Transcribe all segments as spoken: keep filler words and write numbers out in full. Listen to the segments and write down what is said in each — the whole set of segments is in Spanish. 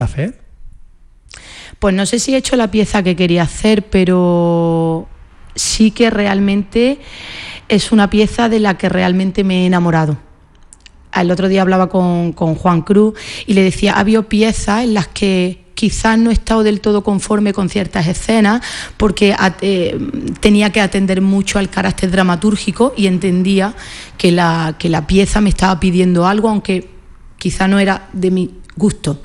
hacer? Pues no sé si he hecho la pieza que quería hacer, pero sí que realmente es una pieza de la que realmente me he enamorado. El otro día hablaba con, con Juan Cruz y le decía, ha habido piezas en las que quizás no he estado del todo conforme con ciertas escenas porque eh, tenía que atender mucho al carácter dramatúrgico y entendía que la, que la pieza me estaba pidiendo algo, aunque quizás no era de mi gusto.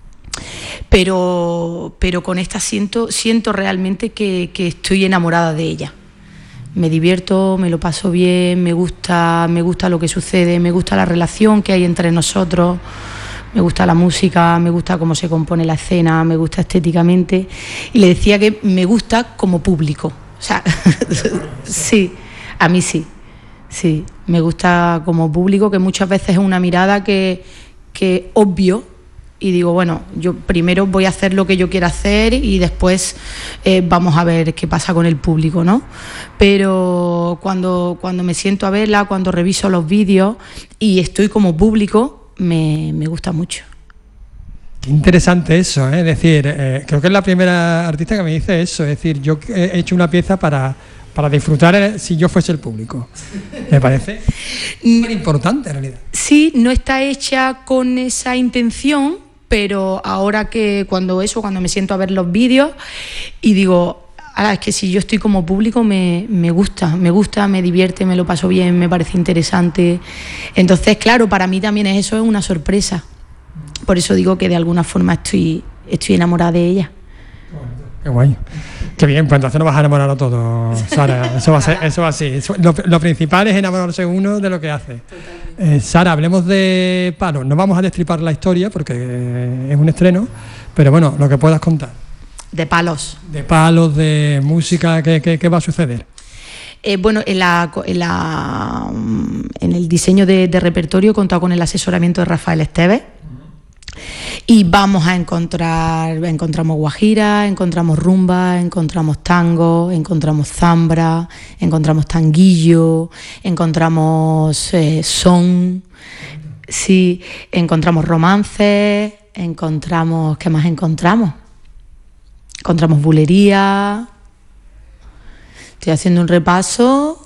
Pero, pero con esta siento, siento realmente que, que estoy enamorada de ella. Me divierto, me lo paso bien, me gusta, me gusta lo que sucede, me gusta la relación que hay entre nosotros, me gusta la música, me gusta cómo se compone la escena, me gusta estéticamente. Y le decía que me gusta como público. O sea, sí, a mí sí, sí, me gusta como público, que muchas veces es una mirada que, que obvio. Y digo, bueno, yo primero voy a hacer lo que yo quiera hacer y después eh, vamos a ver qué pasa con el público, ¿no? Pero cuando, cuando me siento a verla, cuando reviso los vídeos y estoy como público, me, me gusta mucho. Qué interesante eso, ¿eh? Es decir, eh, creo que es la primera artista que me dice eso, es decir, yo he hecho una pieza para... para disfrutar si yo fuese el público. Me parece muy importante en realidad. Sí, no está hecha con esa intención, pero ahora que cuando eso, cuando me siento a ver los vídeos y digo, ahora es que si yo estoy como público me, me gusta, me gusta, me divierte, me lo paso bien, me parece interesante. Entonces, claro, para mí también es eso, es una sorpresa. Por eso digo que de alguna forma estoy, estoy enamorada de ella. Qué guay. Qué bien, pues entonces nos vas a enamorar a todos, Sara. Eso va a ser, eso va así. Eso, lo, lo principal es enamorarse uno de lo que hace. Eh, Sara, hablemos de Palos. No vamos a destripar la historia porque es un estreno, pero bueno, lo que puedas contar. De Palos. De Palos, de música, ¿qué, qué, qué va a suceder? Eh, bueno, en, la, en, la, en el diseño de, de repertorio he contado con el asesoramiento de Rafael Esteves. Y vamos a encontrar, encontramos guajira, encontramos rumba, encontramos tango, encontramos zambra, encontramos tanguillo, encontramos eh, son, sí, encontramos romances, encontramos, ¿qué más encontramos? Encontramos bulería. Estoy haciendo un repaso.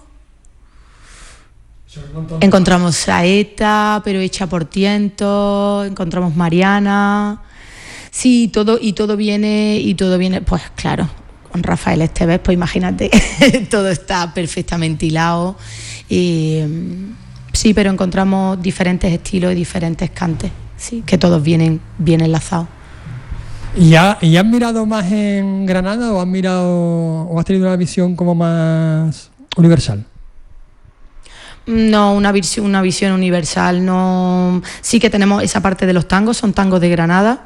Encontramos saeta, pero hecha por tientos, encontramos Mariana. Sí, todo, y todo viene, y todo viene, pues claro, con Rafael Esteves, pues imagínate, todo está perfectamente hilado. Y, sí, pero encontramos diferentes estilos y diferentes cantes, sí, que todos vienen bien enlazados. ¿Y, ha, ¿Y has mirado más en Granada o has mirado o has tenido una visión como más universal? No, una visión, una visión universal. No, sí que tenemos esa parte de los tangos, son tangos de Granada,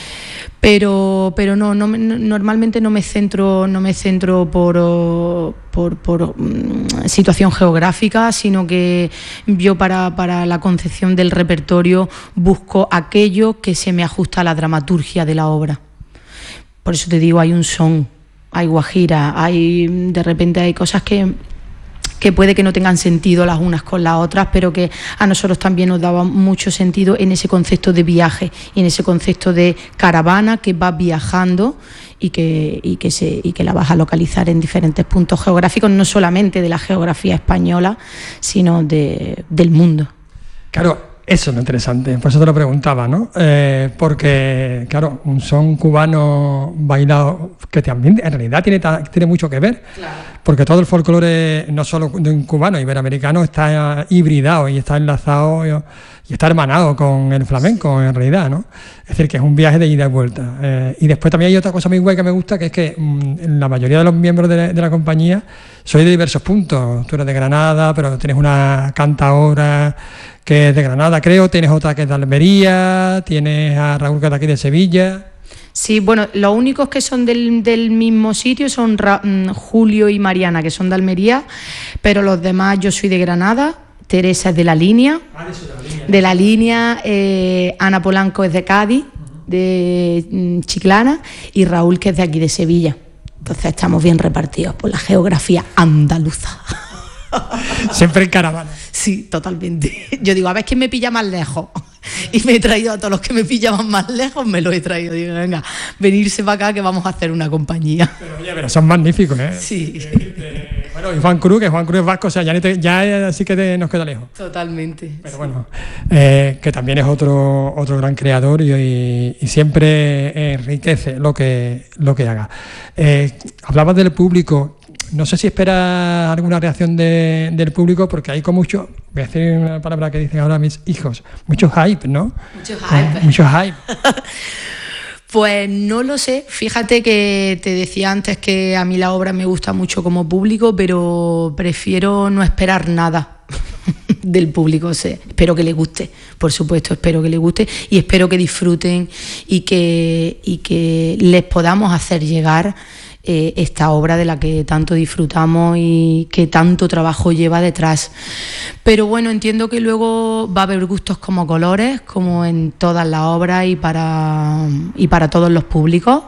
pero, pero no, no, no, normalmente no me centro, no me centro por, por, por um, situación geográfica, sino que yo para, para la concepción del repertorio busco aquello que se me ajusta a la dramaturgia de la obra. Por eso te digo, hay un son, hay guajira, hay de repente hay cosas que que puede que no tengan sentido las unas con las otras, pero que a nosotros también nos daba mucho sentido en ese concepto de viaje y en ese concepto de caravana que va viajando y que, y que, se, y que la vas a localizar en diferentes puntos geográficos, no solamente de la geografía española, sino de, del mundo. Claro, eso es lo interesante, por eso te lo preguntaba, ¿no? Eh, porque, claro, un son cubano bailado, que también en realidad tiene, tiene mucho que ver, claro. Porque todo el folclore, no solo de un cubano, iberoamericano, está hibridado y está enlazado y está hermanado con el flamenco, sí. En realidad, ¿no? Es decir, que es un viaje de ida y vuelta. Eh, y después también hay otra cosa muy guay que me gusta, que es que mmm, la mayoría de los miembros de la, de la compañía sois de diversos puntos. Tú eres de Granada, pero tienes una cantaora que es de Granada, creo, tienes otra que es de Almería, tienes a Raúl que es de aquí de Sevilla. Sí, bueno, los únicos que son del, del mismo sitio son Ra- Julio y Mariana, que son de Almería, pero los demás, yo soy de Granada, Teresa es de La Línea, ah, de, la línea, de La Línea, eh, Ana Polanco es de Cádiz, de mm, Chiclana, y Raúl que es de aquí de Sevilla. Entonces estamos bien repartidos por la geografía andaluza. Siempre en caravana. Sí, totalmente. Yo digo, a ver quién me pilla más lejos. Y me he traído a todos los que me pillaban más lejos, me los he traído. Digo, venga, venirse para acá que vamos a hacer una compañía. Pero oye, pero son magníficos, ¿eh? Sí. Eh, eh, bueno, y Juan Cruz, que Juan Cruz es vasco, o sea, ya, te, ya sí que te, nos queda lejos. Totalmente. Pero bueno, eh, que también es otro, otro gran creador y, y, y siempre enriquece lo que, lo que haga. Eh, hablabas del público. No sé si esperas alguna reacción de, del público, porque hay con mucho, voy a decir una palabra que dicen ahora mis hijos, mucho hype, ¿no? Mucho hype. Eh, mucho hype. Pues no lo sé. Fíjate que te decía antes que a mí la obra me gusta mucho como público, pero prefiero no esperar nada del público. O sea, espero que le guste, por supuesto, espero que le guste y espero que disfruten y que, y que les podamos hacer llegar Eh, esta obra de la que tanto disfrutamos y que tanto trabajo lleva detrás. Pero bueno, entiendo que luego va a haber gustos como colores, como en todas las obras y para, y para todos los públicos.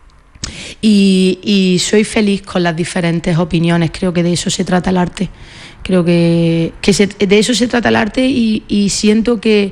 Y, y soy feliz con las diferentes opiniones, creo que de eso se trata el arte. Creo que, que se, de eso se trata el arte y, y siento que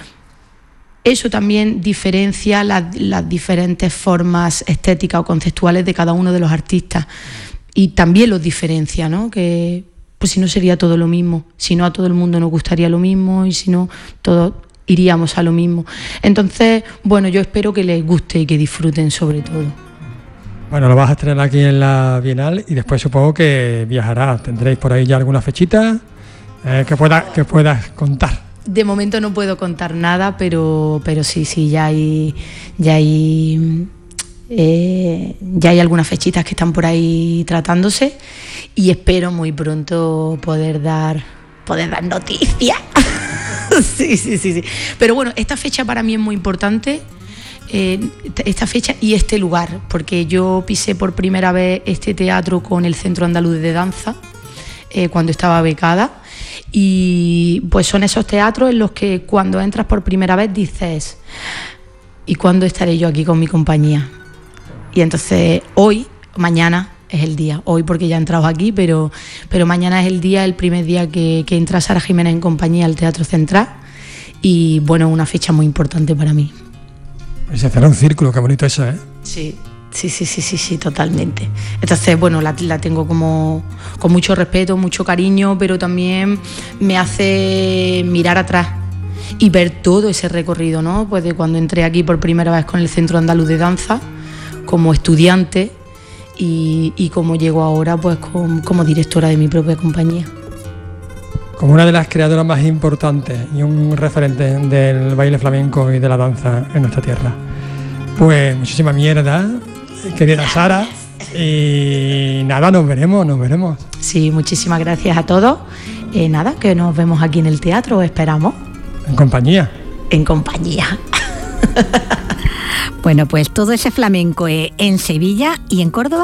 eso también diferencia las, las diferentes formas estéticas o conceptuales de cada uno de los artistas y también los diferencia, ¿no? Que pues si no sería todo lo mismo, si no a todo el mundo nos gustaría lo mismo y si no todos iríamos a lo mismo. Entonces, bueno, yo espero que les guste y que disfruten sobre todo. Bueno, lo vas a estrenar aquí en la Bienal y después supongo que viajarás. ¿Tendréis por ahí ya alguna fechita eh, que, pueda, que puedas contar? De momento no puedo contar nada, pero, pero sí, sí, ya hay, ya hay, eh, ya hay algunas fechitas que están por ahí tratándose y espero muy pronto poder dar, poder dar noticias. sí, sí, sí, sí. Pero bueno, esta fecha para mí es muy importante, eh, esta fecha y este lugar, porque yo pisé por primera vez este teatro con el Centro Andaluz de Danza eh, cuando estaba becada. Y pues son esos teatros en los que cuando entras por primera vez dices, ¿y cuándo estaré yo aquí con mi compañía? Y entonces hoy, mañana es el día, hoy porque ya he entrado aquí, pero, pero mañana es el día, el primer día que, que entra Sara Jiménez en compañía al Teatro Central y bueno, una fecha muy importante para mí. Y se cierra un círculo, qué bonito eso, ¿eh? Sí. Sí, sí, sí, sí, sí, totalmente. Entonces, bueno, la, la tengo como con mucho respeto, mucho cariño, pero también me hace mirar atrás y ver todo ese recorrido, ¿no? Pues de cuando entré aquí por primera vez con el Centro Andaluz de Danza, como estudiante y, y como llego ahora, pues con, como directora de mi propia compañía. Como una de las creadoras más importantes y un referente del baile flamenco y de la danza en nuestra tierra. Pues muchísima mierda, querida Sara, y nada, nos veremos, nos veremos. Sí, muchísimas gracias a todos. Eh, nada, que nos vemos aquí en el teatro, esperamos. En compañía. En compañía. Bueno, pues todo ese flamenco eh, en Sevilla y en Córdoba.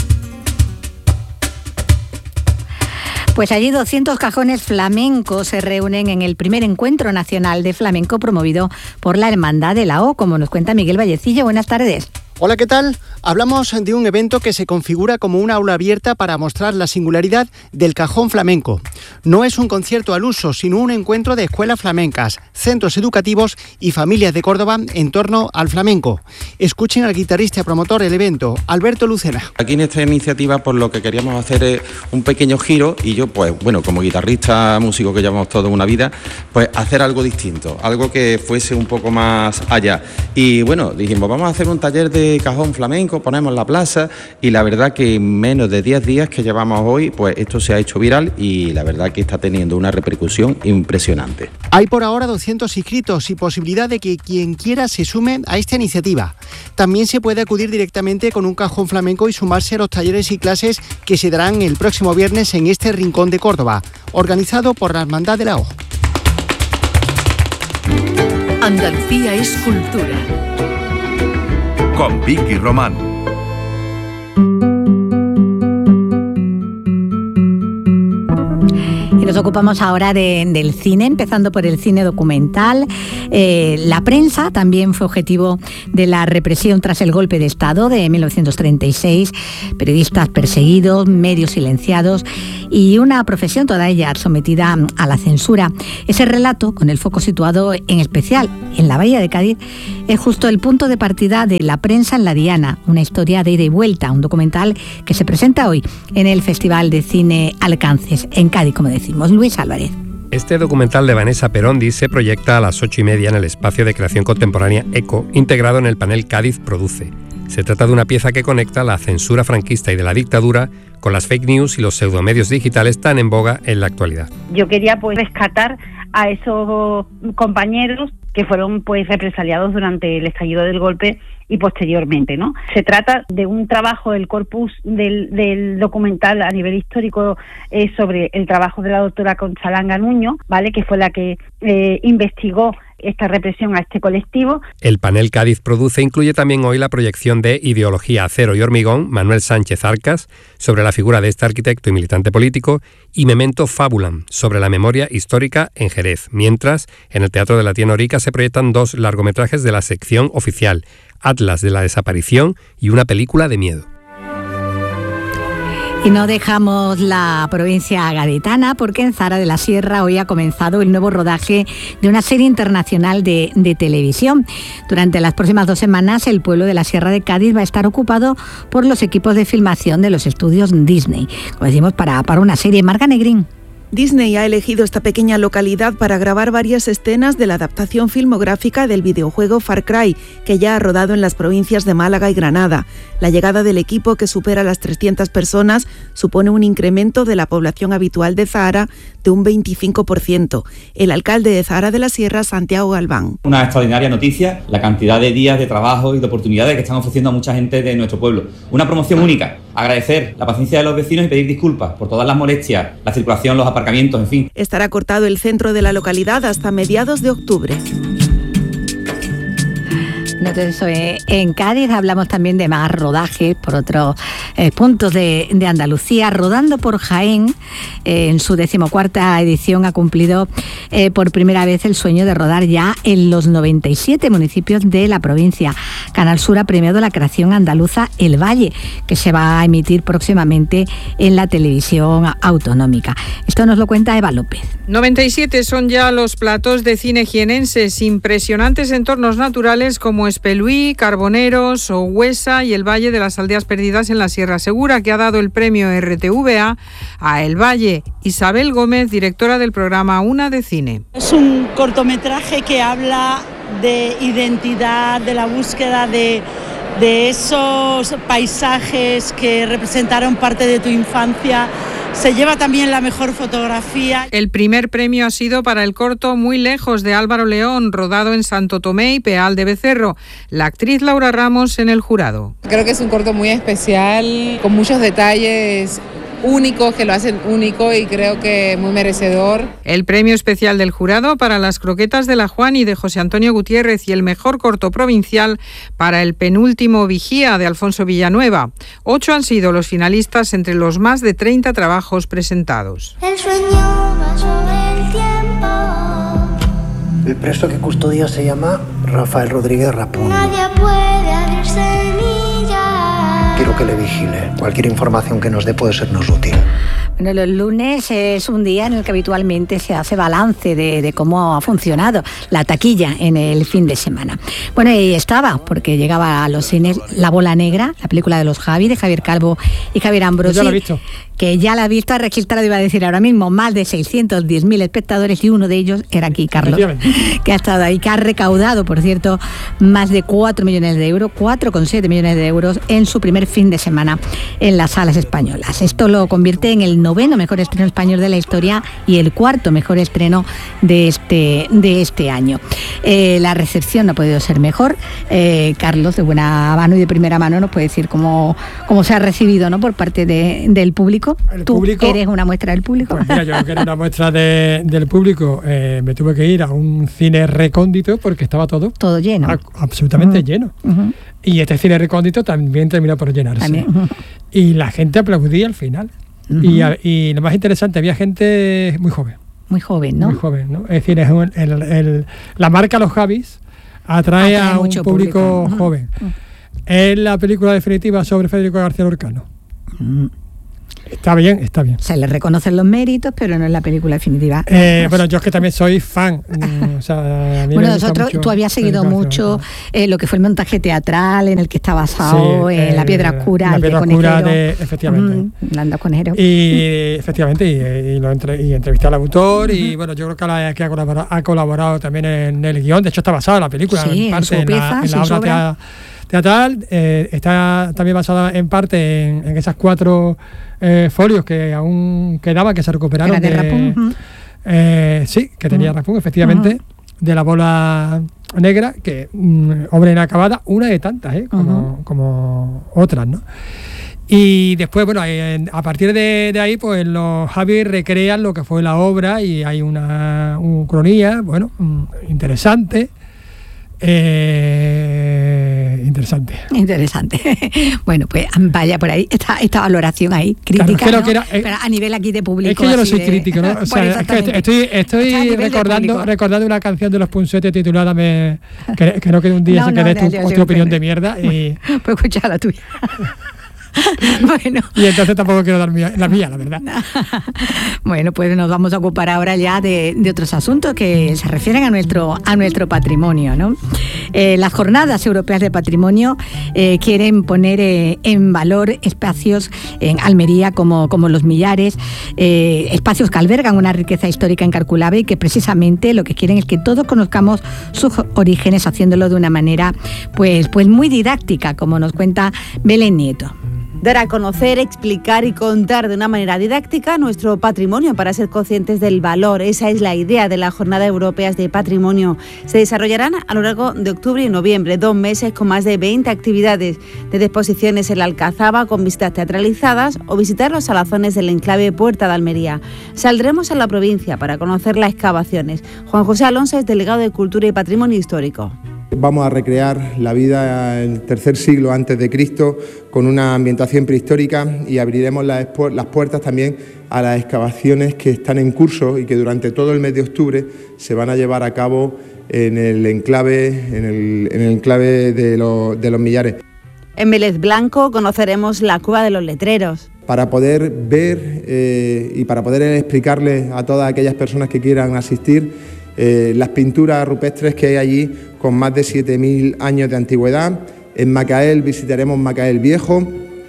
Pues allí doscientos cajones flamencos se reúnen en el primer encuentro nacional de flamenco promovido por la Hermandad de la O, como nos cuenta Miguel Vallecillo. Buenas tardes. Hola, ¿qué tal? Hablamos de un evento que se configura como una aula abierta para mostrar la singularidad del cajón flamenco. No es un concierto al uso, sino un encuentro de escuelas flamencas, centros educativos y familias de Córdoba en torno al flamenco. Escuchen al guitarrista promotor del evento, Alberto Lucena. Aquí en esta iniciativa, pues lo que queríamos hacer es un pequeño giro y yo, pues bueno, como guitarrista, músico que llevamos toda una vida, pues hacer algo distinto, algo que fuese un poco más allá. Y bueno, dijimos, vamos a hacer un taller de cajón flamenco, ponemos la plaza y la verdad que en menos de diez días que llevamos hoy, pues esto se ha hecho viral y la verdad que está teniendo una repercusión impresionante. Hay por ahora doscientos inscritos y posibilidad de que quien quiera se sume a esta iniciativa. También se puede acudir directamente con un cajón flamenco y sumarse a los talleres y clases que se darán el próximo viernes en este rincón de Córdoba, organizado por la Hermandad de la O. Andalucía es cultura. Con Vicky Román. Y nos ocupamos ahora de, del cine, empezando por el cine documental. Eh, la prensa también fue objetivo de la represión tras el golpe de Estado de mil novecientos treinta y seis. Periodistas perseguidos, medios silenciados y una profesión toda ella sometida a la censura. Ese relato, con el foco situado en especial en la Bahía de Cádiz, es justo el punto de partida de La prensa en la Diana, una historia de ida y vuelta, un documental que se presenta hoy en el Festival de Cine Alcances, en Cádiz, como decimos. Luis Álvarez. Este documental de Vanessa Perondi se proyecta a las ocho y media en el espacio de creación contemporánea ECO, integrado en el panel Cádiz Produce. Se trata de una pieza que conecta la censura franquista y de la dictadura con las fake news y los pseudomedios digitales tan en boga en la actualidad. Yo quería pues rescatar a esos compañeros que fueron pues represaliados durante el estallido del golpe y posteriormente, ¿no? Se trata de un trabajo, el corpus del, del documental a nivel histórico eh, sobre el trabajo de la doctora Conchalanga Nuño, ¿vale?, que fue la que eh, investigó esta represión a este colectivo. El panel Cádiz Produce incluye también hoy la proyección de Ideología, Acero y Hormigón, Manuel Sánchez Arcas, sobre la figura de este arquitecto y militante político, y Memento Fabulam, sobre la memoria histórica en Jerez, mientras en el Teatro de la Tía Norica se proyectan dos largometrajes de la sección oficial, Atlas de la desaparición y una película de miedo. Y no dejamos la provincia gaditana porque en Zara de la Sierra hoy ha comenzado el nuevo rodaje de una serie internacional de, de televisión. Durante las próximas dos semanas el pueblo de la Sierra de Cádiz va a estar ocupado por los equipos de filmación de los estudios Disney, como decimos, para, para una serie. Marga Negrín. Disney ha elegido esta pequeña localidad para grabar varias escenas de la adaptación filmográfica del videojuego Far Cry, que ya ha rodado en las provincias de Málaga y Granada. La llegada del equipo, que supera las trescientas personas, supone un incremento de la población habitual de Zahara de un veinticinco por ciento. El alcalde de Zahara de la Sierra, Santiago Galván. Una extraordinaria noticia, la cantidad de días de trabajo y de oportunidades que están ofreciendo a mucha gente de nuestro pueblo. Una promoción única. Agradecer la paciencia de los vecinos y pedir disculpas por todas las molestias, la circulación, los aparcamientos, en fin. Estará cortado el centro de la localidad hasta mediados de octubre. Entonces, eh, en Cádiz hablamos también de más rodajes por otros eh, puntos de, de Andalucía. Rodando por Jaén, eh, en su decimocuarta edición ha cumplido eh, por primera vez el sueño de rodar ya en los noventa y siete municipios de la provincia. Canal Sur ha premiado la creación andaluza El Valle, que se va a emitir próximamente en la televisión autonómica. Esto nos lo cuenta Eva López. noventa y siete son ya los platos de cine jienenses, impresionantes entornos naturales como Espelúi, Carboneros, Huesa y el Valle de las Aldeas Perdidas en la Sierra Segura, que ha dado el premio R T V A a El Valle. Isabel Gómez, directora del programa Una de Cine. Es un cortometraje que habla de identidad, de la búsqueda de, de esos paisajes que representaron parte de tu infancia. Se lleva también la mejor fotografía. El primer premio ha sido para el corto Muy lejos, de Álvaro León, rodado en Santo Tomé y Peal de Becerro. La actriz Laura Ramos en el jurado. Creo que es un corto muy especial, con muchos detalles únicos que lo hacen único y creo que muy merecedor. El premio especial del jurado para Las croquetas de la Juan y de José Antonio Gutiérrez, y el mejor corto provincial para El penúltimo vigía, de Alfonso Villanueva. Ocho han sido los finalistas entre los más de treinta trabajos presentados. El sueño va sobre el tiempo. El preso que custodia se llama Rafael Rodríguez Rapón. Nadie puede abrir semillas. Quiero que le vigile. Cualquier información que nos dé puede sernos útil. Bueno, los lunes es un día en el que habitualmente se hace balance de, de cómo ha funcionado la taquilla en el fin de semana. Bueno, y estaba, porque llegaba a los cines La Bola Negra, la película de los Javi, de Javier Calvo y Javier Ambrosi. Yo la he visto. Que ya la ha visto, ha registrado, iba a decir ahora mismo, más de seiscientos diez mil espectadores, y uno de ellos era aquí, Carlos, que ha estado ahí, que ha recaudado, por cierto, más de cuatro millones de euros, cuatro coma siete millones de euros en su primer fin de semana en las salas españolas. Esto lo convierte en el noveno mejor estreno español de la historia y el cuarto mejor estreno de este, de este año. Eh, la recepción no ha podido ser mejor. Eh, Carlos, de buena mano y de primera mano, nos puede decir cómo, cómo se ha recibido, ¿no?, por parte de, del público. El ¿Tú público, eres una muestra del público? Pues mira, yo que era una muestra de, del público, eh, me tuve que ir a un cine recóndito porque estaba todo... Todo lleno. A, absolutamente uh-huh. lleno. Uh-huh. Y este cine recóndito también terminó por llenarse. También. Uh-huh. Y la gente aplaudía al final. Uh-huh. y, y lo más interesante, había gente muy joven. Muy joven, ¿no? Muy joven, ¿no? Es decir, es un, el, el, la marca Los Javis atrae, atrae a un público, público uh-huh. joven. Uh-huh. Es la película definitiva sobre Federico García Lorca. Uh-huh. Está bien, está bien. Se le reconocen los méritos, pero no es la película definitiva. Eh, bueno, yo es que también soy fan. o sea, a mí bueno, me gusta nosotros, mucho tú habías seguido mucho eh, lo que fue el montaje teatral en el que está basado sí, en eh, La Piedra Oscura, La Piedra de Oscura, de, efectivamente. Mm, Landa Conejero. Y efectivamente, y, y, lo entre, y entrevisté al autor, uh-huh. y bueno, yo creo que, la, que ha, colaborado, ha colaborado también en el guión. De hecho, está basada en la película, sí, en parte, en, en, pieza, la, en la obra teatral. teatral eh, está también basada en parte en, en esas cuatro eh, folios que aún quedaban, que se recuperaron. Era de, de Rapún. Uh-huh. eh, sí, que tenía uh-huh. Rapún, efectivamente, uh-huh. de La Bola Negra, que mm, obra inacabada, una de tantas, ¿eh? como, uh-huh. como otras, ¿no? Y después, bueno, a partir de, de ahí, pues los Javis recrean lo que fue la obra y hay una, una cronía, bueno, interesante. Eh, interesante. Interesante. Bueno, pues vaya por ahí, esta, esta valoración ahí, crítica, claro, ¿no? que era, eh, pero a nivel aquí de público. Es que yo no soy de... crítico, ¿no? O sea, bueno, es que estoy, estoy recordando, recordando una canción de Los Punsetes titulada me, que, que no quede un día no, sin no, que des tu, tu opinión de mierda. Y... Pues escuchar la tuya. Bueno. Y entonces tampoco quiero dar mía, la mía, la verdad. Bueno, pues nos vamos a ocupar ahora ya de, de otros asuntos que se refieren a nuestro, a nuestro patrimonio, ¿no? Eh, las Jornadas Europeas de Patrimonio eh, quieren poner eh, en valor espacios en Almería como, como Los Millares, eh, espacios que albergan una riqueza histórica incalculable y que precisamente lo que quieren es que todos conozcamos sus orígenes, haciéndolo de una manera pues, pues muy didáctica, como nos cuenta Belén Nieto. Dar a conocer, explicar y contar de una manera didáctica nuestro patrimonio para ser conscientes del valor. Esa es la idea de las Jornadas Europeas de Patrimonio. Se desarrollarán a lo largo de octubre y noviembre, dos meses con más de veinte actividades, desde exposiciones en la Alcazaba con visitas teatralizadas o visitar los salazones del enclave Puerta de Almería. Saldremos a la provincia para conocer las excavaciones. Juan José Alonso es delegado de Cultura y Patrimonio Histórico. Vamos a recrear la vida en el tercer siglo antes de Cristo con una ambientación prehistórica y abriremos las, las puertas también a las excavaciones que están en curso y que durante todo el mes de octubre se van a llevar a cabo en el enclave, en el, en el enclave de, lo, de Los Millares. En Vélez Blanco conoceremos la Cueva de los Letreros. Para poder ver eh, y para poder explicarles a todas aquellas personas que quieran asistir Eh, las pinturas rupestres que hay allí con más de siete mil años de antigüedad. En Macael visitaremos Macael Viejo,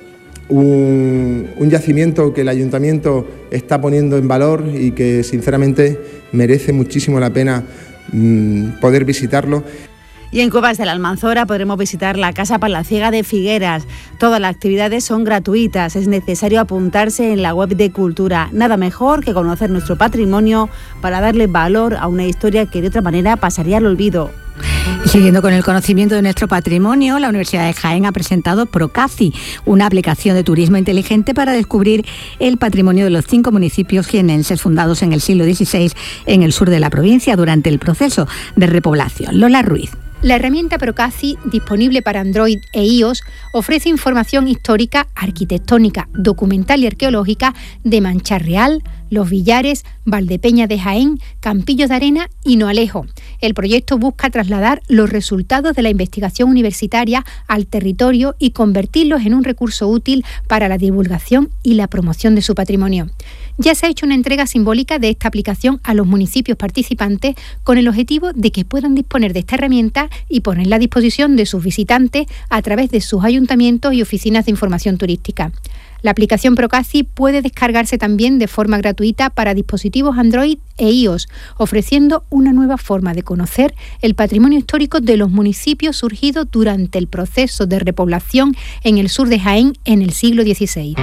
un, un yacimiento que el ayuntamiento está poniendo en valor y que sinceramente merece muchísimo la pena mmm, poder visitarlo. Y en Cuevas de la Almanzora podremos visitar la Casa Palaciega de Figueras. Todas las actividades son gratuitas, es necesario apuntarse en la web de Cultura. Nada mejor que conocer nuestro patrimonio para darle valor a una historia que de otra manera pasaría al olvido. Siguiendo con el conocimiento de nuestro patrimonio, la Universidad de Jaén ha presentado Procasi, una aplicación de turismo inteligente para descubrir el patrimonio de los cinco municipios jienenses fundados en el siglo dieciséis en el sur de la provincia durante el proceso de repoblación. Lola Ruiz. La herramienta Procasi, disponible para Android e iOS, ofrece información histórica, arquitectónica, documental y arqueológica de Manchar Real, Los Villares, Valdepeña de Jaén, Campillos de Arena y Noalejo. El proyecto busca trasladar los resultados de la investigación universitaria al territorio y convertirlos en un recurso útil para la divulgación y la promoción de su patrimonio. Ya se ha hecho una entrega simbólica de esta aplicación a los municipios participantes con el objetivo de que puedan disponer de esta herramienta y ponerla a disposición de sus visitantes a través de sus ayuntamientos y oficinas de información turística. La aplicación Procasi puede descargarse también de forma gratuita para dispositivos Android e iOS, ofreciendo una nueva forma de conocer el patrimonio histórico de los municipios surgidos durante el proceso de repoblación en el sur de Jaén en el siglo dieciséis.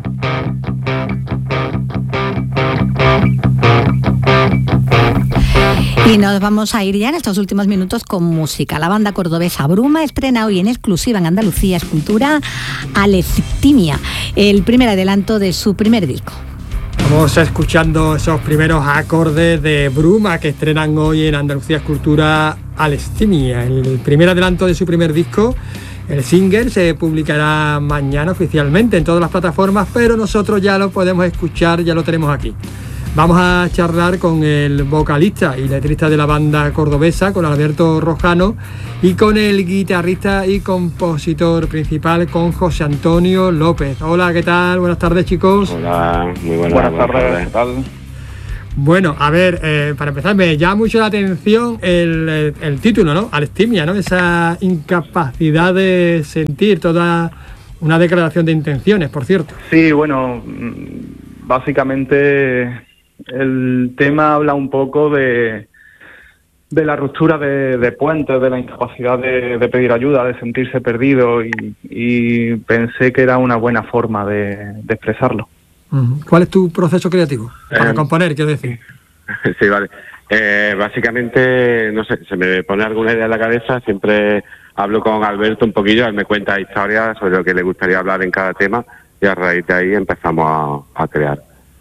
Y nos vamos a ir ya en estos últimos minutos con música. La banda cordobesa Bruma estrena hoy en exclusiva en Andalucía Escultura Alestimia, el primer adelanto de su primer disco. Vamos escuchando esos primeros acordes de Bruma que estrenan hoy en Andalucía Escultura Alestimia, el primer adelanto de su primer disco El single se publicará mañana oficialmente en todas las plataformas, pero nosotros ya lo podemos escuchar, ya lo tenemos aquí. Vamos a charlar con el vocalista y letrista de la banda cordobesa, con Alberto Rojano, y con el guitarrista y compositor principal, con José Antonio López. Hola, ¿qué tal? Buenas tardes, chicos. Hola, muy buenas, buenas buenas tardes. tardes. ¿Qué tal? Bueno, a ver, eh, para empezar, me llama mucho la atención el, el, el título, ¿no? Arestimia, ¿no? Esa incapacidad de sentir, toda una declaración de intenciones, por cierto. Sí, bueno, básicamente el tema habla un poco de, de la ruptura de, de puentes, de la incapacidad de, de pedir ayuda, de sentirse perdido, y, y pensé que era una buena forma de, de expresarlo. ¿Cuál es tu proceso creativo? Para eh, componer, quiero decir. Sí, vale. Eh, básicamente, no sé, se me pone alguna idea en la cabeza, siempre hablo con Alberto un poquillo, él me cuenta historias sobre lo que le gustaría hablar en cada tema, y a raíz de ahí empezamos a, a crear.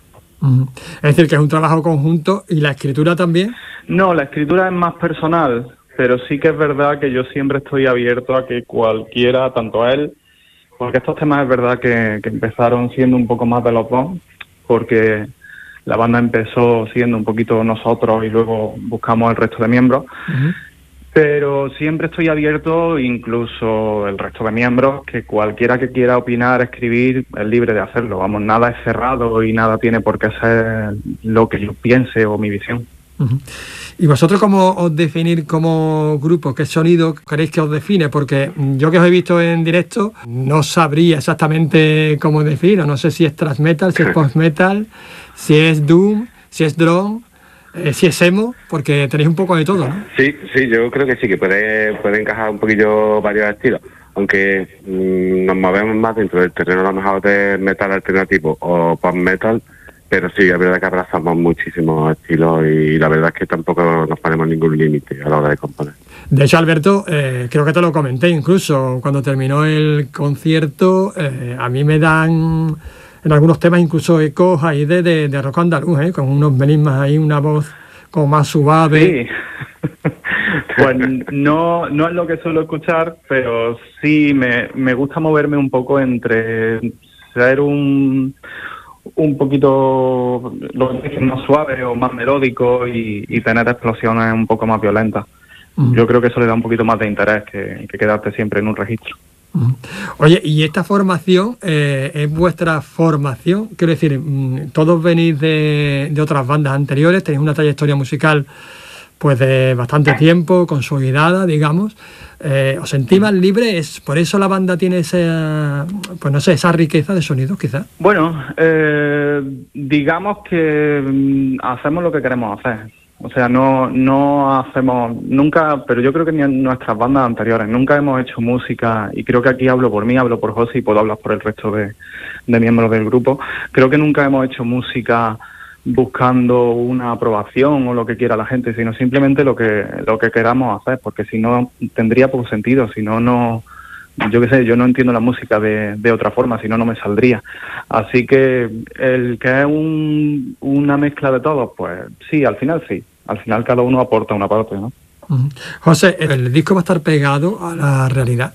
Es decir, que es un trabajo conjunto. ¿Y la escritura también? No, la escritura es más personal, pero sí que es verdad que yo siempre estoy abierto a que cualquiera, tanto él, porque estos temas es verdad que, que empezaron siendo un poco más de los dos, porque la banda empezó siendo un poquito nosotros y luego buscamos el resto de miembros. Uh-huh. Pero siempre estoy abierto, incluso el resto de miembros, que cualquiera que quiera opinar, escribir, es libre de hacerlo. Vamos, nada es cerrado y nada tiene por qué ser lo que yo piense o mi visión. Uh-huh. ¿Y vosotros cómo os definir como grupo? ¿Qué sonido queréis que os define? Porque yo que os he visto en directo no sabría exactamente cómo definirlo. No sé si es thrash metal, si es post metal, si es doom, si es drone. Eh, si es emo, porque tenéis un poco de todo, ¿no? Sí, sí, yo creo que sí, que puede, puede encajar un poquillo varios estilos, aunque mmm, nos movemos más dentro del terreno a lo mejor de metal alternativo o pop metal, pero sí, es verdad que abrazamos muchísimos estilos y la verdad es que tampoco nos ponemos ningún límite a la hora de componer. De hecho, Alberto, eh, creo que te lo comenté incluso cuando terminó el concierto, eh, a mí me dan en algunos temas incluso ecos ahí de, de, de rock andaluz, ¿eh? Con unos melismas ahí, una voz como más suave. Sí. Pues no, no es lo que suelo escuchar, pero sí me, me gusta moverme un poco entre ser un un poquito, lo que dicen, más suave o más melódico y, y tener explosiones un poco más violentas. Uh-huh. Yo creo que eso le da un poquito más de interés que, que quedarte siempre en un registro. Oye, ¿y esta formación eh, es vuestra formación? Quiero decir, todos venís de, de otras bandas anteriores, tenéis una trayectoria musical pues de bastante tiempo, consolidada, digamos. Eh, ¿Os sentís más libres? ¿Por eso la banda tiene esa, pues no sé, esa riqueza de sonidos, quizás? Bueno, eh, digamos que hacemos lo que queremos hacer. O sea, no no hacemos nunca, pero yo creo que ni en nuestras bandas anteriores, nunca hemos hecho música, y creo que aquí hablo por mí, hablo por José y puedo hablar por el resto de, de miembros del grupo. Creo que nunca hemos hecho música buscando una aprobación o lo que quiera la gente, sino simplemente lo que lo que queramos hacer, porque si no tendría poco sentido, si no, no, yo qué sé, yo no entiendo la música de, de otra forma, si no, no me saldría. Así que el que es un, una mezcla de todo, pues sí, al final sí. Al final cada uno aporta una parte, ¿no? Uh-huh. José, ¿el disco va a estar pegado a la realidad?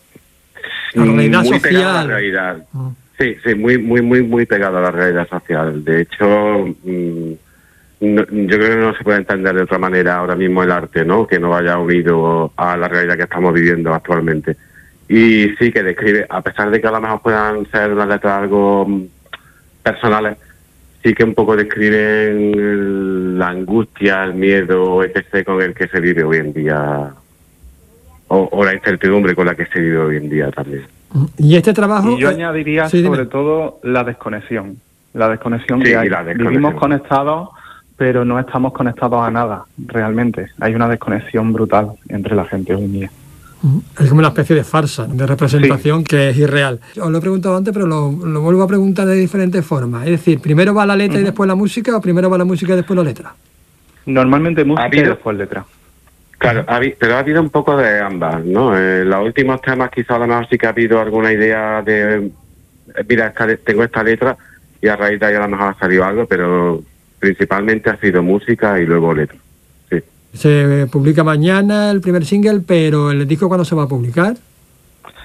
La realidad muy social. Pegado a la realidad. Uh-huh. Sí, sí, muy, muy, muy, muy pegado a la realidad social. De hecho, mmm, no, yo creo que no se puede entender de otra manera ahora mismo el arte, ¿no? Que no vaya unido a la realidad que estamos viviendo actualmente. Y sí que describe, a pesar de que a lo mejor puedan ser unas letras algo personales, sí que un poco describen la angustia, el miedo, etcétera, con el que se vive hoy en día, o, o la incertidumbre con la que se vive hoy en día también. Y este trabajo... Y yo añadiría sí, sobre dime. todo la desconexión, la desconexión sí, que hay. Desconexión. Vivimos conectados, pero no estamos conectados a nada, realmente. Hay una desconexión brutal entre la gente hoy en día. Es como una especie de farsa, de representación sí. que es irreal. Os lo he preguntado antes, pero lo, lo vuelvo a preguntar de diferentes formas. Es decir, ¿primero va la letra uh-huh. y después la música, o primero va la música y después la letra? Normalmente música habido, y después letra. Claro, ha, pero ha habido un poco de ambas, ¿no? En los últimos temas quizás a lo mejor sí que ha habido alguna idea de, mira, esta, tengo esta letra, y a raíz de ahí a lo mejor ha salido algo, pero principalmente ha sido música y luego letra. Se publica mañana el primer single, pero ¿el disco cuándo se va a publicar?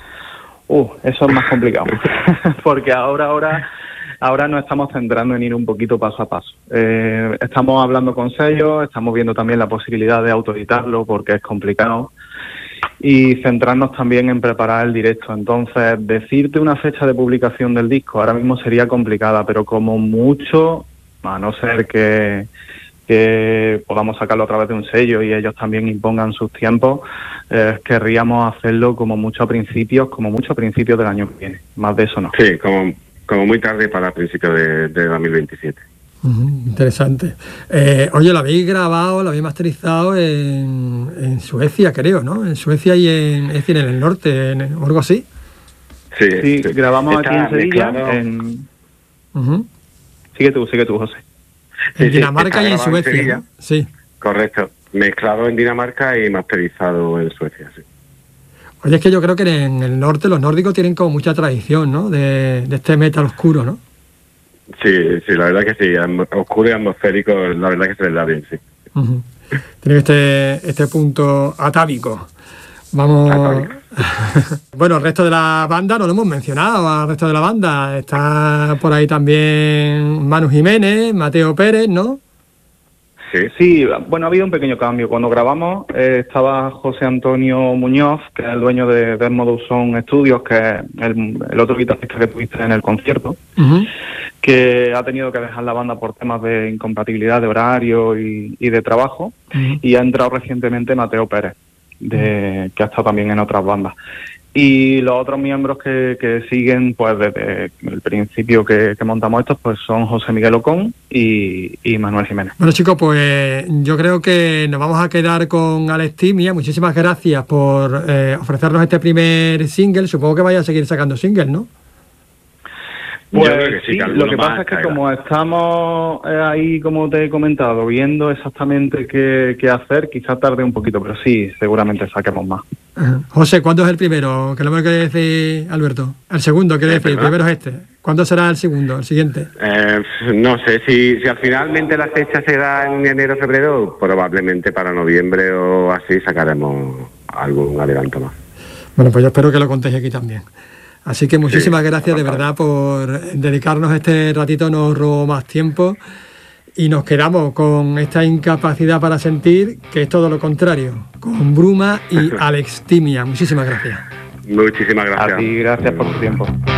Uh, eso es más complicado, porque ahora, ahora, ahora nos estamos centrando en ir un poquito paso a paso. Eh, estamos hablando con sellos, estamos viendo también la posibilidad de autoeditarlo porque es complicado y centrarnos también en preparar el directo. Entonces, decirte una fecha de publicación del disco ahora mismo sería complicada, pero como mucho, a no ser que... que podamos sacarlo a través de un sello y ellos también impongan sus tiempos, eh, querríamos hacerlo como mucho a principios, como mucho a principios del año que viene, más de eso no. Sí, como, como muy tarde para principios de, de dos mil veintisiete. Uh-huh, interesante. Eh, oye, lo habéis grabado, lo habéis masterizado en, en Suecia, creo, ¿no? En Suecia y en, es decir, en el norte, en, o algo así. Sí, sí, sí. Grabamos Está aquí en Sevilla, mezclado. en... Uh-huh. Sigue tú, sigue tú, José. En Sí, sí, Dinamarca está y en grabado en Suecia, Sevilla. ¿no? Sí. Correcto. Mezclado en Dinamarca y masterizado en Suecia, sí. Oye, es que yo creo que en el norte los nórdicos tienen como mucha tradición, ¿no? De, de este metal oscuro, ¿no? Sí, sí, la verdad que sí. Am- Oscuro y atmosférico, la verdad que se les da bien, sí. Uh-huh. Tiene este, este punto atávico. Vamos. Bueno, el resto de la banda no lo hemos mencionado, al resto de la banda. Está por ahí también Manu Jiménez, Mateo Pérez, ¿no? Sí. sí, bueno, ha habido un pequeño cambio. Cuando grabamos eh, estaba José Antonio Muñoz, que es el dueño de Desmodus Sound Studios, que es el, el otro guitarrista que tuviste en el concierto, Uh-huh. que ha tenido que dejar la banda por temas de incompatibilidad de horario y, y de trabajo, Uh-huh. y ha entrado recientemente Mateo Pérez, de, que ha estado también en otras bandas. Y los otros miembros que, que siguen pues desde el principio que, que montamos estos pues son José Miguel Ocón y, y Manuel Jiménez. Bueno, chicos, pues yo creo que nos vamos a quedar con Alextimia. Muchísimas gracias por eh, ofrecernos este primer single. Supongo que vaya a seguir sacando singles, ¿no? Pues Yo creo que sí, sí, que alguno lo que más pasa es que caerá. como estamos eh, ahí, como te he comentado, viendo exactamente qué, qué hacer, quizás tarde un poquito, pero sí, seguramente saquemos más. Ajá. José, ¿cuándo es el primero? ¿Qué es lo que quiere decir Alberto? El segundo, quiere Eh, decir, el ¿verdad? primero es este. ¿Cuándo será el segundo, el siguiente? Eh, no sé, si, si al finalmente la fecha será en enero o febrero, probablemente para noviembre o así sacaremos algún adelanto más. Bueno, pues yo espero que lo contéis aquí también. Así que muchísimas Sí, gracias de verdad por dedicarnos este ratito, no os robo más tiempo y nos quedamos con esta incapacidad para sentir, que es todo lo contrario, con Bruma y Alextimia. Muchísimas gracias. Muchísimas gracias. A ti, gracias por tu tiempo.